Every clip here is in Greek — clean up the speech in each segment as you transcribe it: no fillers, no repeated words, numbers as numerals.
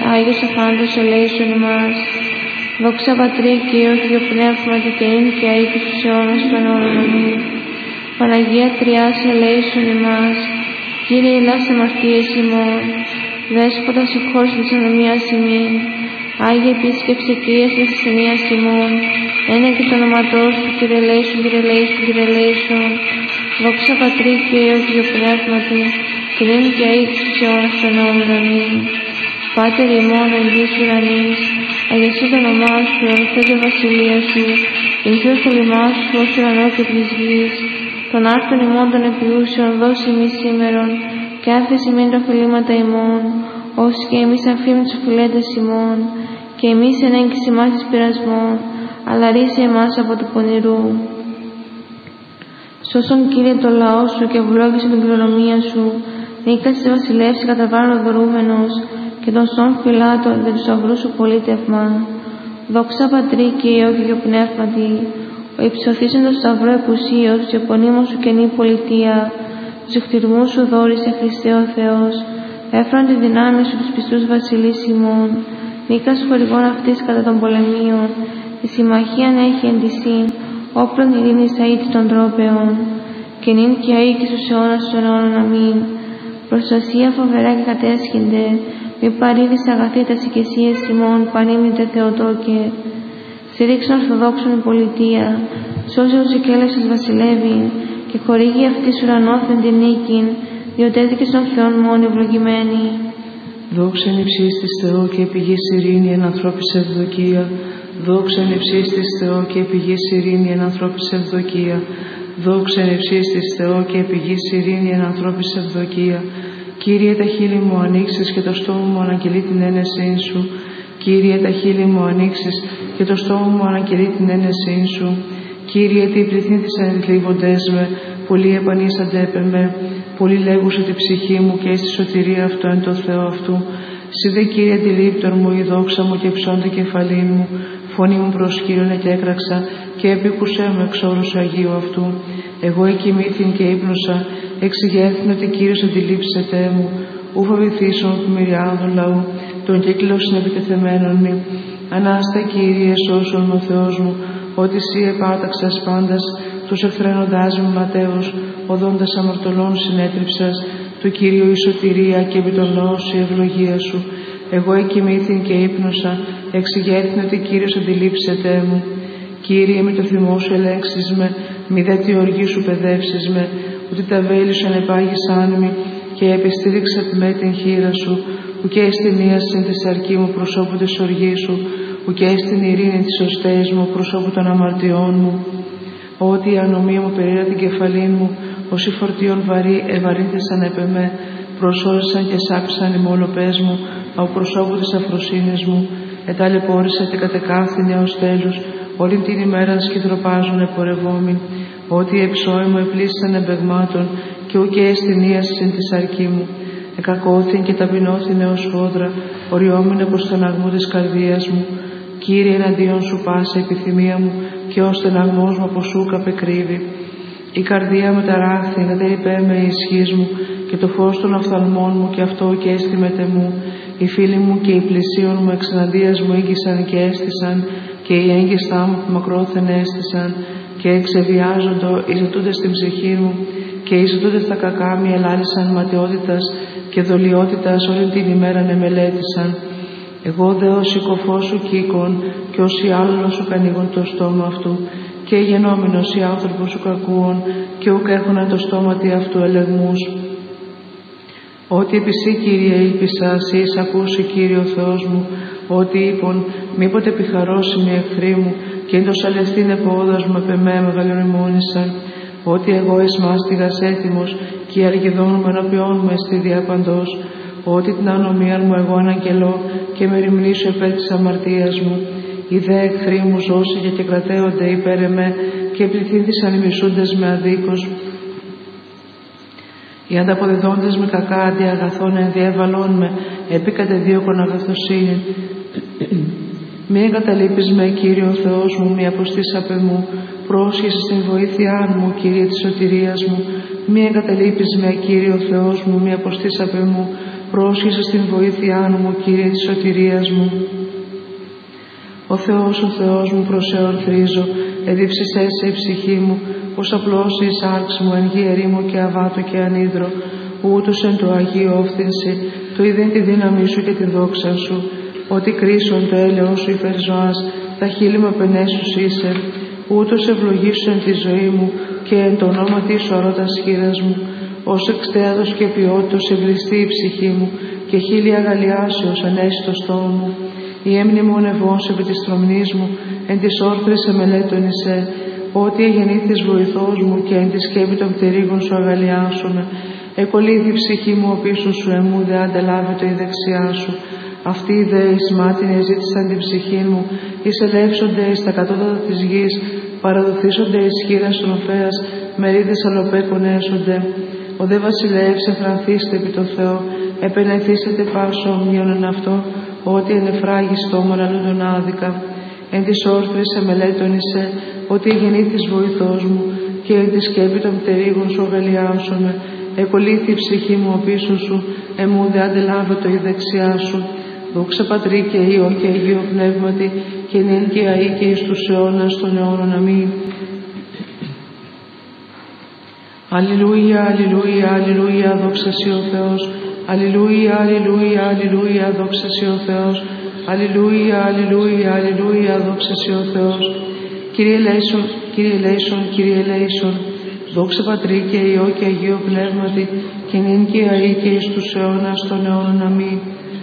Άγιος Αφάντος ελέησον ημάς. Δόξα Πατρί και Υιό και Αγίο Πνεύματι και νυν και αεί και στους αιώνας των αιώνων. Αμήν. Παναγία Τριάς ελέησον ημάς. Κύριε ελάς αμαρτίες ημών. Δέσποτα συγχώρεσαι της ανομίας ημίν. Άγιε επίσκεψε Κυρίας της ασθενείας ημών. Ένα και το όνοματός του Κύριε ελέησον, Κύριε ελέησον, Κύριε ελέησον. Δόξα Πατρί και Υιό και Αγίο Πνεύματι και νυν και αεί και στους αιώνας των αιώνων. Αμήν. Πάτερ ημών εν γης ουρανής, αγιασέ το όνομά σου, ελθέτω η βασιλεία σου, ήλθεν το λιμά σου ως ουρανό και της γης. Των άρτων ημών των επιούσεων δώσει ημείς σήμερον, και άφες ημίν τα οφειλήματα ημών, όσοι και εμείς αφήμοι τους οφειλέτες ημών, και εμείς εν έγκυση ημάς εις πειρασμών, αλλά ρίσε εμάς από του πονηρού. Σώσον Κύριε το λαό σου και ευλόγησε την κληρονομία σου, νίκασες βασιλεύσει κατά βάρον οδωρούμενος, και των σών φυλάτων δε τους αγρούς σου πολίτευμα. Δόξα Πατρί και Υιό και Αγίο Πνεύματι, ο υψωθήσεν το σταυρό επουσίως και επωνύμων σου καινή πολιτεία, τους εκτιρμούς σου δόρισε Χριστέ ο Θεός, έφραν τη δυνάμει σου τους πιστούς βασιλείς ημών, νίκας χορηγών αυτής κατά των πολεμίων, τη συμμαχίαν έχει εντυσίν, όπλων ειρήνης αίτης των τρόπεων, και νυν και αεί και στους αιώνας των αιώνων. Αμήν. Προστασία φοβερά και κατέσχυνται, μη παρήδεις αγαθή τας οικεσίες ημών, πανήμητε Θεοτόκε. Στηρίξον ορθοδόξον η πολιτεία, σώζε ους εκέλευσες βασιλεύειν, και χορήγει αυτής ουρανόθεν την νίκην, διότι έδικες των Θεών μόνοι ευλογημένοι. Δόξα εν υψίστης Θεό και πηγής ειρήνη εν ανθρώπης ευδοκία. Δόξα εν υψίστης Θεό και πηγής ειρήνη εν ανθρώπης ευδοκία. Δόξα εν υψίστης Θεό και πηγής ειρήνη εν ανθρώπης ευδοκία. Κύριε, τα χείλη μου ανοίξεις και το στόμα μου αναγγελεί την ένεσή σου. Κύριε, τα χείλη μου ανοίξεις και το στόμα μου αναγγελεί την ένεσή σου. Κύριε, τι πληθύνθησαν οι θλίβοντές με, πολλοί επανήσαντέπε με, πολλοί λέγουσε τη ψυχή μου και στη σωτηρία αυτό εν το Θεό αυτού. Συ δε Κύριε αντιλήπτορ μου, η δόξα μου και ψώνται κεφαλήν μου, φωνή μου προς Κύριον εκέκραξα και επίκουσέ μου εξ όρους του Αγίου αυτού. Εγώ εκοιμήθην και ύπνωσα, εξηγέθην ότι Κύριος αντιλήψεται μου, ου φοβηθήσον του μυριάδων λαού, τον κύκλο συνεπιτεθεμένων μη. Ανάστα Κύριε, σώσον ο Θεός μου, ότι Συ επάταξας πάντας, τους εχθρένοντάς μου ματέους, οδόντας αμαρτωλών συνέτριψας, του Κυρίου η σωτηρία και επί των λαών σου η ευλογία σου. Εγώ εκοιμήθην και ύπνωσα, εξηγέθην ότι Κύριος αντιλήψεται μου. Κύριε, με το θυμό σου ελέγξεις με, μη δε τη οργή σου παιδεύσεις με, ότι τα βέλη σου ανεπάγησαν με, και επιστήριξε με την χείρα σου, ου και στην ίαση της αρκή μου προσώπου της οργής σου, ου και στην ειρήνη της σωστές μου προσώπου των αμαρτιών μου. Ότι η ανομία μου περίρα την κεφαλή μου, όσοι φορτίων βαρύ ευαρύνθησαν επ' εμέ, προσώρισαν και σάπησαν οι μόλοπές μου, από προσώπου της αφροσύνης μου, εταλαιπώρησα και κατεκάθηνε ως τέλους, όλη την ημέρα σκυθροπάζουν επορευόμοι, ότι οι εψώοι μου επλήσαν εμπεγμάτων, και ουκ στην ίαση της αρκή μου. Εκακώθην και ταπεινώθην ως φόδρα, οριόμην προς τον αγμό της καρδίας μου. Κύριε, εναντίον σου πάσα επιθυμία μου, και ως στεναγμός μου από σου καπεκρύβει. Η καρδία μου ταράχθη, να τερυπέ με η ισχύς μου, και το φως των οφθαλμών μου, και αυτό και αίσθημεται μου. Οι φίλοι μου και οι πλησίον μου εξεναντίας μου έγκυσαν και έστησαν, και οι έγκυστά μου που μακρόθεν έστησαν, και εξεβιάζοντο εις ετούντες στην ψυχή μου, και εις ετούντες τα κακά μη ελάλησαν ματαιότητας και δολιότητας όλη την ημέρα μελέτησαν. Εγώ δε ως οικοφός σου κοίκον, και ως οι άλλων σου κανήγον το στόμα αυτού, και γενόμενος οι άνθρωπος σου κακούων, και ουκ έχονα το στόμα τι αυτού ελεγμούς. Ότι επί Συ, Κύριε, ήλπισα, Συ εισακούσι, Κύριε ο Θεός μου, ότι είπον, μήποτε επιχαρώσιμοι εχθροί μου, και εν το σαλευτήν επόδας μου επ' εμέ μεγαλειονημόνησαν, ότι εγώ εις μάστιγας έθιμος, και η αργιδόν μου ενώπιόν μου εστι διαπαντός, ότι την ανομία μου εγώ αναγγελώ, και με ρημνήσω επέ της αμαρτίας μου. Οι δε εχθροί μου ζώσια και κρατέονται υπέρ εμέ, και πληθύνθησαν οι μισούντες με αδίκως. Οι ανταποδεδόντες με κακά αντί αγαθών ενδιέβαλόν με, επί κατεδίωκον αγαθοσύνη. Μη εγκαταλείπεις με, Κύριε ο Θεός μου, μη αποστείς απ' εμού, πρόσχεσαι στην βοήθειά μου, Κύριε της σωτηρίας μου. Μη εγκαταλείπεις με, Κύριε ο Θεός μου, μη αποστείς απ' εμού, πρόσχεσαι στην βοήθειά μου, Κύριε της σωτηρίας μου. Ο Θεός μου, προς σε ορθρίζω, εδίψησέ σε η ψυχή μου, πως απλώσει η σάρξη μου, εν γη ερήμο και αβάτο και ανίδρο, ούτως εν το Αγίο όφθηνση, το είδεν τη δύναμή σου και τη δόξα σου, ότι κρίσον το έλεος σου υπερζωάς, τα χείλη μου απενέσους είσαι, ούτως ευλογήσου τη ζωή μου και εν το ονόματι σου αρώτα χείρας μου, ως εξτέατος και ποιότητος ευλιστεί η ψυχή μου και χείλη αγαλιάσεως ανέσει το στόμα μου. Η έμνη μου νευός επί της τρομνής μου, εν της όρθρης εμελέτωνησέ, ότι εγεννήθης βοηθός μου και εν τη σκέπη των πτερίγων σου αγαλιάσομαι. Εκολύθη η ψυχή μου οπίσω σου εμού, δε αντελάβετο η δεξιά σου. Αυτοί οι δε εις μάτιν εζήτησαν την ψυχή μου, εισελεύσονται εις τα κατώτατα της γης, παραδοθήσονται εις χείρας τροφέας, μερίδες αλλοπέκων έσονται. Ο δε βασιλεύς εφρανθήστε επί το Θεό, επενεθήσετε πάσο ομοίων εν αυτό, ότι ενεφράγει στόμαρα τον άδικα. Εν της όρθρης εμελέτωνησε, ότι γεννήθης βοηθός μου, και εν τη σκέπη των πτερίγων σου αγαλιάσομαι. Εκολύθη η ψυχή μου οπίσω σου, εμού δε αντελάβετο η δεξιά σου. Δόξα Πατρί και Υιό και Αγίο Πνεύματι, και νυν και αεί και εις τους αιώνας των αιώνων. Αμήν. Αλληλούια, αλληλούια, αλληλούια, δόξα σοι ο Θεός. Αλληλούια, αλληλούια, αλληλούια, δόξα σοι ο Θεός. Αλληλούια, αλληλούια, αλληλούια, δόξα σοι ο Θεός. Κύριε ελέησον, Κύριε ελέησον, Κύριε ελέησον. Δόξα Πατρί και Υιό και Αγίο Πνεύματι, και νυν και αεί και εις τους αιώνας των αιώνων. Αμήν.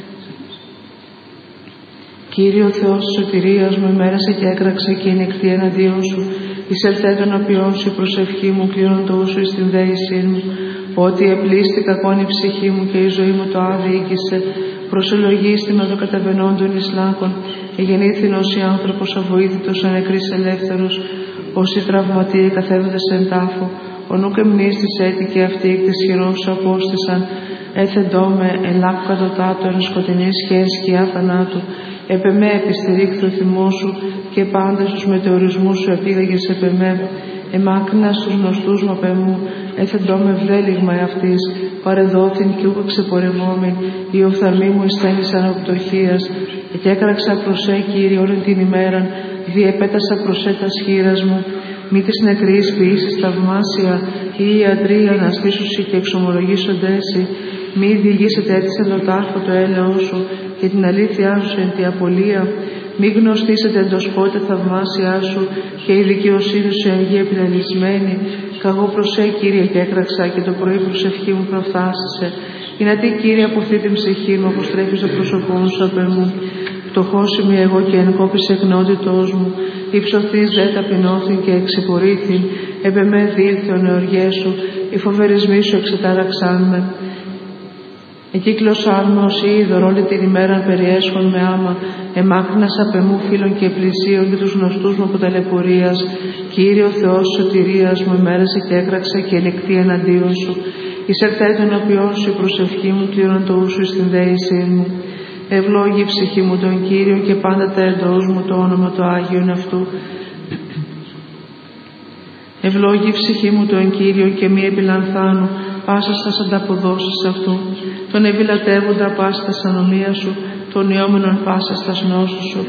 Κύριε ο Θεός της σωτηρίας μου, ημέρασε και έκραξε και ενεκτή εναντίον σου. Εισελθέ των απειών σου η προσευχή μου, κλείνοντό σου εις την δέησή μου. Ότι επλήστη κακόν η ψυχή μου και η ζωή μου το άδεικησε. Προσελογίστη με το καταβενόντων εις λάκων. Εγεννήθην ως οι άνθρωπος αβοήθητος ανεκρής ελεύθερος. Όσοι τραυματίοι καθέβοντες εν τάφο. Ο νουκ εμνίστης έτη και αυτοί εκ της χειρός σου απόστησαν. Έθεντό με εν λάκου κατωτάτω εν σκοτεινή σχέση σκιά θανάτου. Επεμέ επιστηρίχθη ο θυμός σου και πάντα στους μετεωρισμούς σου επίδαγες επεμέ. Εμάκρινα στους γνωστούς μου απεμού, έθεντό με βδέλιγμα εαυτής, παρεδόθην κι ούκο ξεπορευόμην, οι οφθαλμοί μου εισθένησαν από πτωχίας, και έκραξα προς σε, Κύριε, όλη την ημέραν, διεπέτασα προς σε τας χείρας μου, μη της νεκρής ποιήσεις θαυμάσια, ή οι ιατροί αναστήσουσι και εξομολογήσονται εσύ, μη διηγήσετε έτσι εν το τάφο το έλεος σου, και την αλήθειά σου εν τη απολία, μη γνωστήσετε εντός πότε θαυμάσια σου και η δικαιοσύνη σου εν γη επιδελισμένη. Καγώ προς σε, Κύριε, και έκραξα και το πρωί προσευχή μου προφθάσισε. Είναι τι, Κύριε, αποθεί την ψυχή μου, αποστρέφεις το πρόσωπό σου απ' εμού. Φτωχός είμαι εγώ και εν κόπης εκνότητός μου. Υψωθείς δε ταπεινώθην και εξυπορήθην. Επ' εμέ δήλθε ο νεοργές σου, οι φοβερισμοί σου εξετάραξάν με. Εκύκλωσάν με ως είδωρ όλη την ημέρα περιέσχον με άμα, εμάκρυνας απ' εμού φίλων και πλησίων και τους γνωστούς μου από ταλαιπωρίας. Κύριε ο Θεός σωτηρίας μου, ημέρασε και έκραξα και ελεκτή εναντίον σου. Εισερθέ των οποίων σου η προσευχή μου, κλήρων το ούσου εις την δέησή μου. Ευλόγη η ψυχή μου τον Κύριο και πάντα τα εντός μου το όνομα το Άγιον αυτού. Ευλόγη η ψυχή μου τον Κύριο και μη επιλανθάνω, πάσα στας ανταποδόσεις αυτού. Τον ευηλατεύοντα πάσα στας ανομία σου, τον ιόμενον πάσα στας νόσους σου.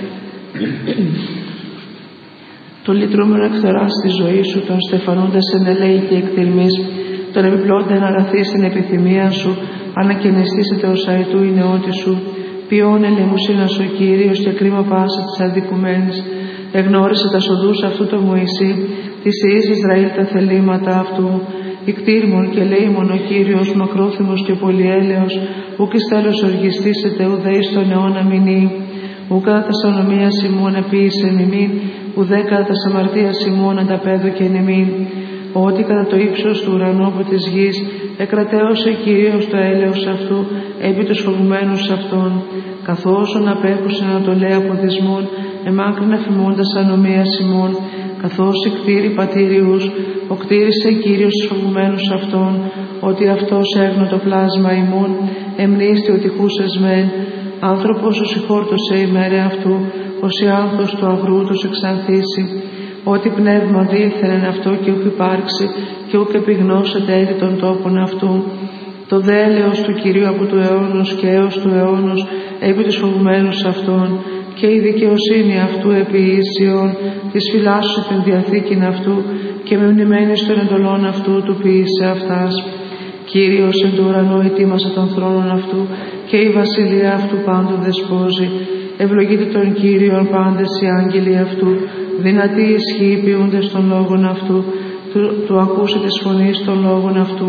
Τον λυτρούμενο εκθοράς στη ζωή σου, τον στεφανούντας εν ελέη και εκτελμής, τον επιπλώντα εν αγαθή στην επιθυμία σου, ανακαινιστήσετε ως αετού η νεότη σου. Ποιόν ελεημοσύνας ο Κύριος και κρίμα πάσα της αδικουμένης. Εγνώρισε τα σοδούς αυτού το Μωυσή, της Ιης Ισραήλ τα θελήματα αυτού. Ικτήρμον και λέημον ο Κύριος, μακρόθυμος και πολυέλεος, ουκ εις τέλος οργιστήσετε, ουδέ εις τον αιώνα μηνύ. Ουκ κατά τας ανομίας ημών επίησεν ημίν, ουδέ κατά τας αμαρτίας ημών ανταπέδωκεν ημίν. Ότι κατά το ύψος του ουρανού από της γης, εκρατέωσε Κύριος το έλεος αυτού, επί τους φοβουμένους αυτών. Καθώς απέχουσεν να το λέει από δυσμών, εμάκρινα φημώντας ανομίας ημών. Καθώς οι κτήροι πατήριους, ο κτήρισε Κύριος τους φοβουμένους αυτών, ότι αυτός έγνω το πλάσμα ημών, εμνίστη ότι χούσες μεν. Άνθρωπος ο συγχόρτωσε η μέρε αυτού, ως η άνθος του αγρού τους εξανθήσει. Ότι πνεύμα δίθενεν αυτό και ούκ υπάρξει, και ούκ επιγνώσετε έτη των τόπων αυτού. Το δε έλεος του Κυρίου από του αιώνος και έως του αιώνος επί τους φοβουμένους αυτών, και η δικαιοσύνη αυτού επί Ισιών, της φυλάσσου την διαθήκην αυτού, και με μνημένης των εντολών αυτού του ποιήσε αυτάς. Κύριος εν του ουρανού ετοίμασε των θρόνων αυτού, και η βασιλεία αυτού πάντων δεσπόζει. Ευλογείται τον Κύριον πάντες οι άγγελοι αυτού, δυνατοί ισχύοι ποιούντες των λόγων αυτού, του ακούσε της φωνής των λόγων αυτού.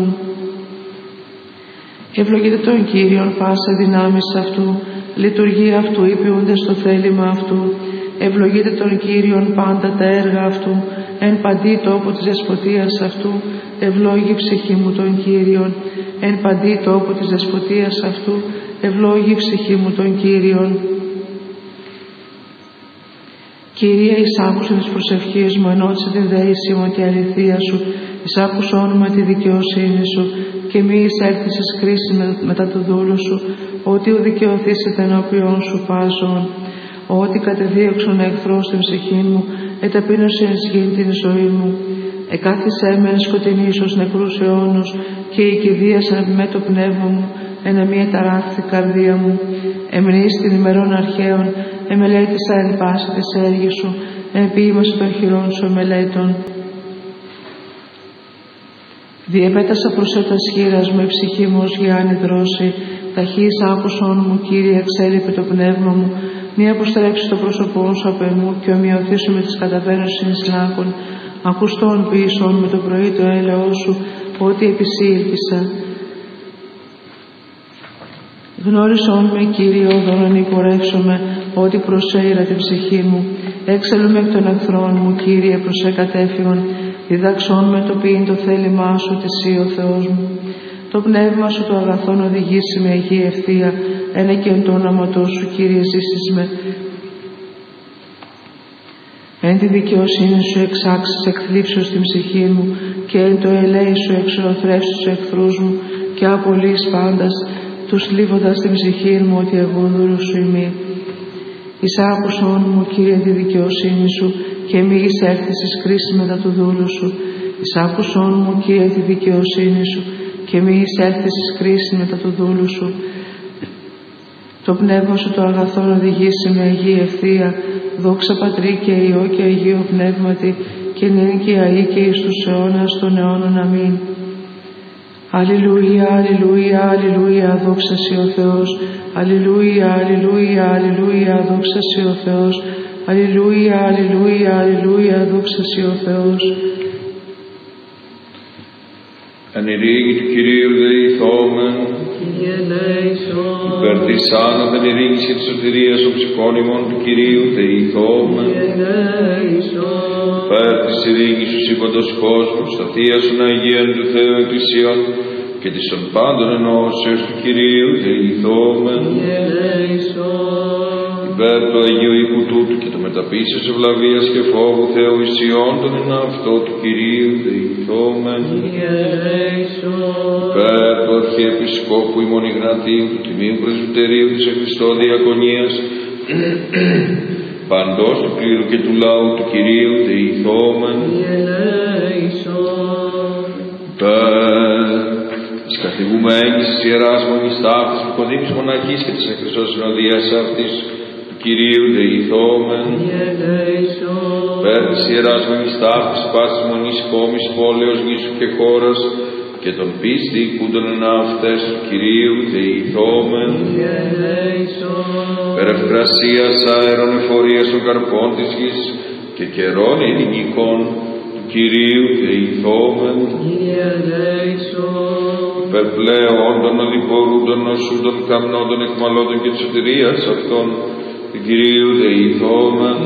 Ευλογείται τον Κύριον πάσα δυνάμεις αυτού, λειτουργία αυτού υπηούντες στο θέλημα αυτού. Ευλογείται τον Κύριον πάντα τα έργα αυτού, εν παντή τόπο της δεσποτείας αυτού. Ευλόγη ψυχή μου τον Κύριον, εν παντή τόπο της δεσποτείας αυτού. Ευλόγη ψυχή μου τον Κύριον. Κύριε, εισάκουσε τις προσευχές μου, ενώτισε την δέηση μου τη αληθεία σου, εισάκουσόν με τη δικαιοσύνη σου, και μη εισέλθεις εις κρίση μετά του δούλου σου, ότι ο δικαιωθήσετε ενώπιον σου πάζον. Ότι κατεδίωξον εχθρός στην ψυχή μου, εταπείνωσε εις γήν την ζωή μου. Εκάθισέ με εν σκοτεινής ως νεκρούς αιώνους, και η κηδίασαν με το πνεύμα μου, ένα μία ταράχθη καρδία μου. Εμνείς την ημερών αρχαίων, εμελέτησα εν πάση της έργης σου, επίημασε των χειρών σου εμελέτων. Διεπέτασα προς έτας χείρας μου, η ψυχή μου ως γιάννη δρόση. Ταχύς άκουσον μου, Κύριε, εξέλιπε το πνεύμα μου. Μη αποστρέψει το πρόσωπό σου απ' εμού, και ομοιωθήσου με τις καταβαίνωσιν σλάκων. Ακουστών ποιησόν με το πρωί το έλεος σου, ότι επισήλπισα. Γνώρισόν με, Κύριε, οδόν υπορεύσομαι, ότι προσέειρα την ψυχή μου. Έξελουμε εκ των εχθρών μου, Κύριε, προσεκατέφυγον. Διδαξόν με το ποιήν το θέλημά σου, τη Συ ο Θεός μου. Το πνεύμα σου το αγαθόν οδηγήσει με αγία ευθεία, ένα και εν το όνοματό σου, Κύριε, ζήσεις με. Εν τη δικαιοσύνη σου εξάξεις εκθλίψεως την ψυχή μου, και εν το ελέη σου εξολοθρεύσεις τους εχθρούς μου, και απολύεις πάντας, τους λίβοντας την ψυχή μου, ότι εγώ δούλου σου ημί. Εισάκουσον μου, Κύριε, τη δικαιοσύνη σου, και μη εισέλθεις εις κρίση μετά του δούλου σου. Εισάκουσον μου, Κύριε, τη δικαιοσύνη σου, και μη εισέλθεις εις κρίση μετά του δούλου σου. Το πνεύμα σου το αγαθόν οδηγήσει με αγία ευθεία, δόξα Πατρί και Υιό και Αγίο Πνεύματι, και νυν και αεί και εις τους αιώνας των αιώνων. Αμήν. Αλληλούια, αλληλούια, αλληλούια, δόξα Συ ο Θεός. Αλληλούια, αλληλούια, αλληλούια, δόξα Συ ο Θεός. Αλληλούια, αλληλούια, αλληλούια, δόξα Συ ο Θεός. Εν ειρήνη του Κυρίου δεηθόμεν, υπέρ της άνωθεν ειρήνης και της σωτηρίας των ψυχών ημών του Κυρίου δεηθόμεν, υπέρ της ειρήνης του σύμπαντος κόσμου, στα θεία των Αγίων του Θεού Εκκλησίων και της των πάντων ενώσεως του Κυρίου δεηθόμεν, υπέρ του Αγίου οίκου τούτου και το μεταπίσεως ευλαβίας και φόβου Θεού Ισιών των εν αυτό του Κυρίου δεηθόμεν, υπέρ του Αρχιεπισκόπου ημών Ιγνατίου, του Τιμίου Πρεσβυτερίου της Χριστό Διακονίας, παντός του κλήρου και του λαού του Κυρίου δεηθόμεν, υπέρ της καθηγουμένης της Ιεράς Μονής Ταύτης Νικοδήμης Μοναχής και της Χριστός Συνοδείας αυτής του Κυρίου δεηθόμεν, υπέρ της Ιεράς Μονής Ταύτης πάσης Μονής Κόμης πόλεως νήσου και χώρας και των πίστη οικούντων εν αυτές του Κυρίου δεηθόμεν, υπέρ ευκρασίας αέρων εφορίας των καρπών της γης και καιρών ειρηνικών του Κυρίου δεηθόμεν, υπέρ πλέον των οδηπορούντων νοσούντων καμνόντων εκμαλώτων και της σωτηρίας αυτών του Κυρίου δεηθόμεν,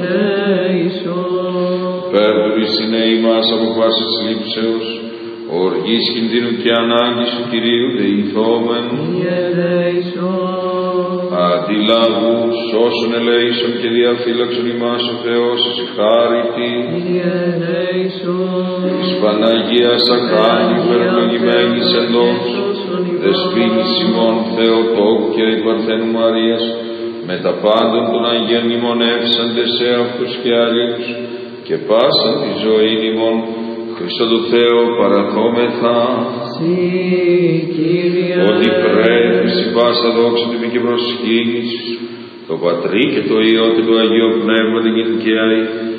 υπέρ του ρησινέη μας από πάσης λήψεως, οργής κινδύνου και ανάγκης του Κυρίου δεηθόμεν, αντιλαγούς όσων ελέησον και διαφύλαξον ημάς ο Θεός εις χάρητη, εις Παναγίας Ακάνη υπερευλογημένης εντός, δεσπίνης ημών Θεοτόκου και η Παρθένου Μαρίας, με τα πάντων των Αγίων μνημονεύσαντες σε αυτούς και άλλους, και πάσαν τη ζωή ημών Χριστό του Θεού παραθόμεθα, ότι πρέπει στην πάσα δόξα τιμή και προσκύνηση, το Πατρί και το Υιό και το Αγίο Πνεύμα την και